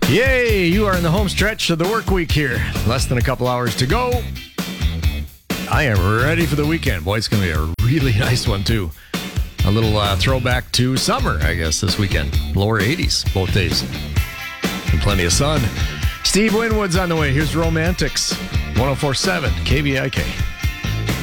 Yay, you are in the home stretch of the work week here. Less than a couple hours to go. I am ready for the weekend. Boy, it's going to be a really nice one, too. A little throwback to summer, I guess, this weekend. Lower 80s both days. And plenty of sun. Steve Winwood's on the way. Here's Romantics. 104.7 KBIK.